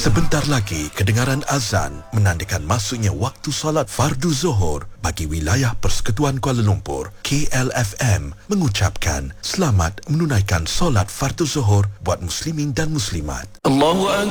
Sebentar lagi kedengaran azan menandakan masuknya waktu solat fardu Zuhur bagi wilayah Persekutuan Kuala Lumpur. KLFM mengucapkan selamat menunaikan solat fardu Zuhur buat muslimin dan muslimat. Allahu